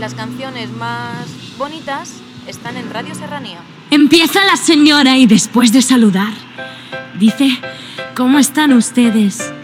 Las canciones más bonitas están en Radio Serranía. Empieza la señora y después de saludar, dice: ¿cómo están ustedes?